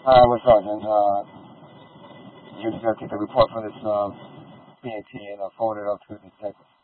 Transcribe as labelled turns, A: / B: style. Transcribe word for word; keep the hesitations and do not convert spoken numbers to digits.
A: Hi, what's up, man? Uh, you just gotta get the report from this uh, P A T and uh, forward it up to the detective.